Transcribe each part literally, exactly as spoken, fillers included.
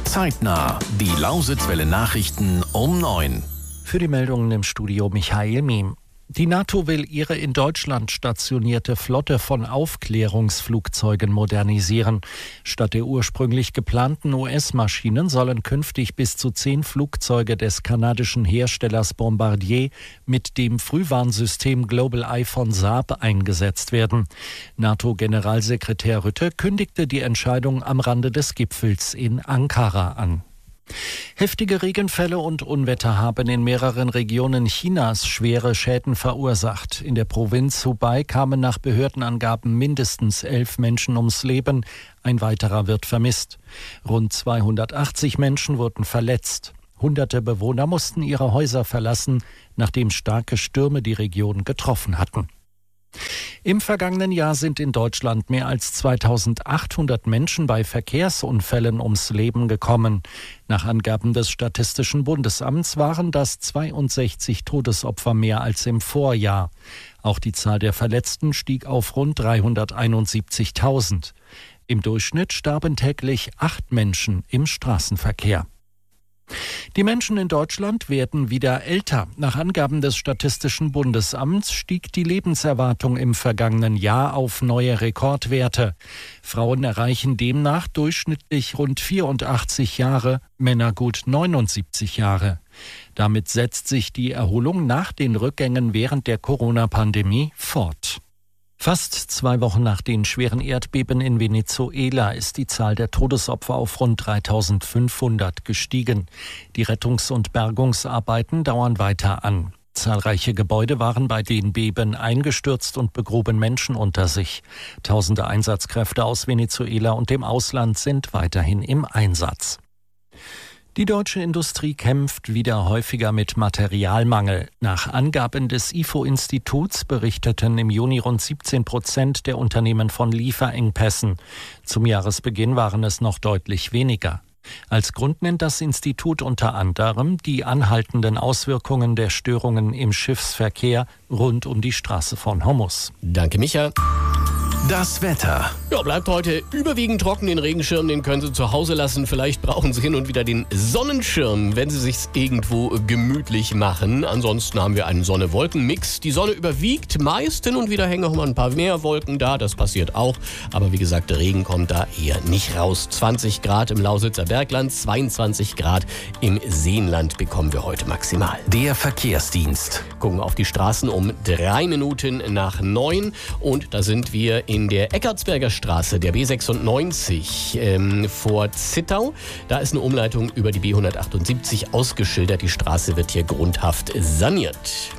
Zeitnah. Die Lausitzwelle Nachrichten um neun. Für die Meldungen im Studio Michael Miem. Die NATO will ihre in Deutschland stationierte Flotte von Aufklärungsflugzeugen modernisieren. Statt der ursprünglich geplanten U S-Maschinen sollen künftig bis zu zehn Flugzeuge des kanadischen Herstellers Bombardier mit dem Frühwarnsystem Global Eye von Saab eingesetzt werden. NATO-Generalsekretär Rutte kündigte die Entscheidung am Rande des Gipfels in Ankara an. Heftige Regenfälle und Unwetter haben in mehreren Regionen Chinas schwere Schäden verursacht. In der Provinz Hubei kamen nach Behördenangaben mindestens elf Menschen ums Leben. Ein weiterer wird vermisst. Rund zweihundertachtzig Menschen wurden verletzt. Hunderte Bewohner mussten ihre Häuser verlassen, nachdem starke Stürme die Region getroffen hatten. Im vergangenen Jahr sind in Deutschland mehr als zweitausendachthundert Menschen bei Verkehrsunfällen ums Leben gekommen. Nach Angaben des Statistischen Bundesamts waren das zweiundsechzig Todesopfer mehr als im Vorjahr. Auch die Zahl der Verletzten stieg auf rund dreihunderteinundsiebzigtausend. Im Durchschnitt starben täglich acht Menschen im Straßenverkehr. Die Menschen in Deutschland werden wieder älter. Nach Angaben des Statistischen Bundesamts stieg die Lebenserwartung im vergangenen Jahr auf neue Rekordwerte. Frauen erreichen demnach durchschnittlich rund vierundachtzig Jahre, Männer gut neunundsiebzig Jahre. Damit setzt sich die Erholung nach den Rückgängen während der Corona-Pandemie fort. Fast zwei Wochen nach den schweren Erdbeben in Venezuela ist die Zahl der Todesopfer auf rund dreitausendfünfhundert gestiegen. Die Rettungs- und Bergungsarbeiten dauern weiter an. Zahlreiche Gebäude waren bei den Beben eingestürzt und begruben Menschen unter sich. Tausende Einsatzkräfte aus Venezuela und dem Ausland sind weiterhin im Einsatz. Die deutsche Industrie kämpft wieder häufiger mit Materialmangel. Nach Angaben des I F O-Instituts berichteten im Juni rund siebzehn Prozent der Unternehmen von Lieferengpässen. Zum Jahresbeginn waren es noch deutlich weniger. Als Grund nennt das Institut unter anderem die anhaltenden Auswirkungen der Störungen im Schiffsverkehr rund um die Straße von Hormuz. Danke, Micha. Das Wetter. Ja, bleibt heute überwiegend trocken. Den Regenschirm, den können Sie zu Hause lassen. Vielleicht brauchen Sie hin und wieder den Sonnenschirm, wenn Sie sich's irgendwo gemütlich machen. Ansonsten haben wir einen Sonne-Wolken-Mix. Die Sonne überwiegt. Meist hin und wieder hängen auch mal ein paar mehr Wolken da. Das passiert auch. Aber wie gesagt, der Regen kommt da eher nicht raus. zwanzig Grad im Lausitzer Bergland, zweiundzwanzig Grad im Seenland bekommen wir heute maximal. Der Verkehrsdienst. Gucken wir auf die Straßen um drei Minuten nach neun. Und da sind wir in der Eckartsberger Straße, der B sechsundneunzig ähm, vor Zittau. Da ist eine Umleitung über die B hundertachtundsiebzig ausgeschildert. Die Straße wird hier grundhaft saniert.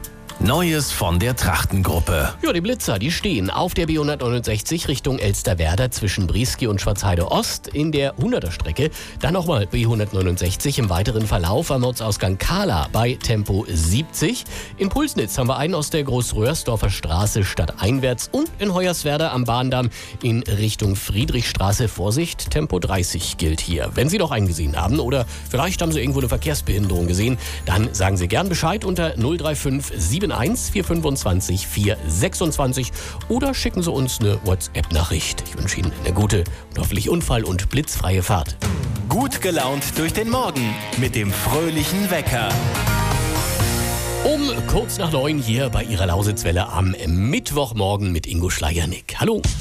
Neues von der Trachtengruppe. Ja, die Blitzer, die stehen auf der B hundertneunundsechzig Richtung Elsterwerda zwischen Brieski und Schwarzheide Ost in der hunderter Strecke. Dann nochmal B hundertneunundsechzig im weiteren Verlauf am Ortsausgang Kahla bei Tempo siebzig. In Pulsnitz haben wir einen aus der Großröhrsdorfer Straße stadteinwärts und in Hoyerswerda am Bahndamm in Richtung Friedrichstraße. Vorsicht, Tempo dreißig gilt hier. Wenn Sie noch einen gesehen haben oder vielleicht haben Sie irgendwo eine Verkehrsbehinderung gesehen, dann sagen Sie gern Bescheid unter null drei fünf sieben eins vier fünfundzwanzig vier sechsundzwanzig oder schicken Sie uns eine WhatsApp-Nachricht. Ich wünsche Ihnen eine gute und hoffentlich unfall- und blitzfreie Fahrt. Gut gelaunt durch den Morgen mit dem fröhlichen Wecker. Um kurz nach neun hier bei Ihrer Lausitzwelle am Mittwochmorgen mit Ingo Schleiernick. Hallo.